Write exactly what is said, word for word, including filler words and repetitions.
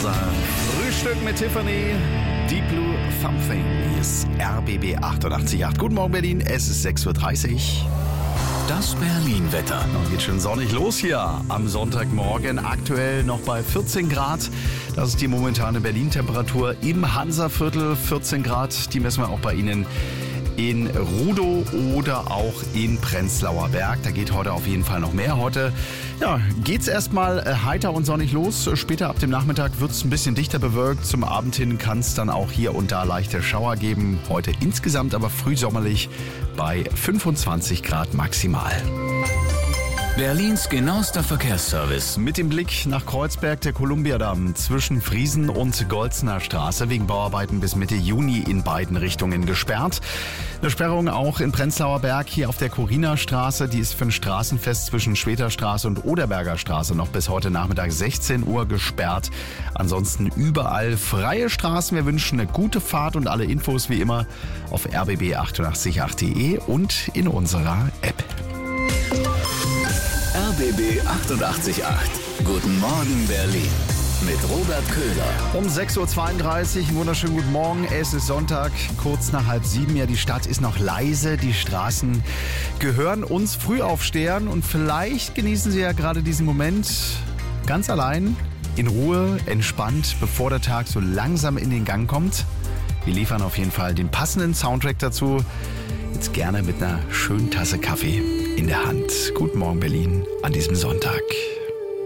unser Frühstück mit Tiffany. Deep Blue Something. Hier ist R B B achtundachtzig Komma acht. Guten Morgen Berlin, es ist sechs Uhr dreißig. Das Berlin-Wetter. Und geht schön sonnig los hier am Sonntagmorgen. Aktuell noch bei vierzehn Grad. Das ist die momentane Berlin-Temperatur im Hansaviertel. vierzehn Grad, die messen wir auch bei Ihnen in Rudow oder auch in Prenzlauer Berg. Da geht heute auf jeden Fall noch mehr. Heute ja, geht's erstmal äh, heiter und sonnig los. Später ab dem Nachmittag wird es ein bisschen dichter bewölkt. Zum Abend hin kann es dann auch hier und da leichte Schauer geben. Heute insgesamt aber frühsommerlich bei fünfundzwanzig Grad maximal. Berlins genauester Verkehrsservice. Mit dem Blick nach Kreuzberg, der Kolumbiadamm zwischen Friesen und Golzener Straße wegen Bauarbeiten bis Mitte Juni in beiden Richtungen gesperrt. Eine Sperrung auch in Prenzlauer Berg hier auf der Corina-Straße. Die ist für ein Straßenfest zwischen Schweterstraße und Oderberger Straße noch bis heute Nachmittag sechzehn Uhr gesperrt. Ansonsten überall freie Straßen. Wir wünschen eine gute Fahrt und alle Infos wie immer auf r b b achtundachtzig Komma acht punkt de und in unserer App. R B B achtundachtzig Komma acht. Guten Morgen Berlin. Mit Robert Köhler. Um sechs Uhr zweiunddreißig, wunderschönen guten Morgen. Es ist Sonntag, kurz nach halb sieben. Ja, die Stadt ist noch leise. Die Straßen gehören uns Frühaufstehern. Und vielleicht genießen Sie ja gerade diesen Moment ganz allein, in Ruhe, entspannt, bevor der Tag so langsam in den Gang kommt. Wir liefern auf jeden Fall den passenden Soundtrack dazu. Jetzt gerne mit einer schönen Tasse Kaffee in der Hand. Guten Morgen Berlin an diesem Sonntag.